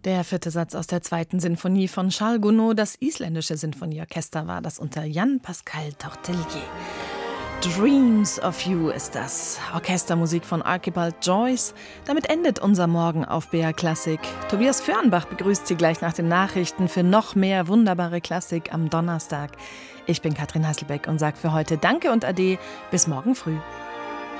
Der vierte Satz aus der zweiten Sinfonie von Charles Gounod, das isländische Sinfonieorchester, war das unter Jan Pascal Tortelier. Dreams of You ist das. Orchestermusik von Archibald Joyce. Damit endet unser Morgen auf BR Klassik. Tobias Fürnbach begrüßt Sie gleich nach den Nachrichten für noch mehr wunderbare Klassik am Donnerstag. Ich bin Katrin Hasselbeck und sage für heute Danke und Ade. Bis morgen früh.